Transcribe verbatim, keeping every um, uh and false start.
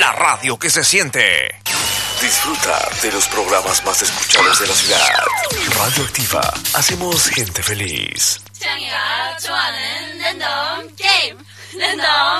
la radio que se siente. Disfruta de los programas más escuchados de la ciudad. Radioactiva, hacemos gente feliz. 창이가 좋아하는 랜덤 게임 랜덤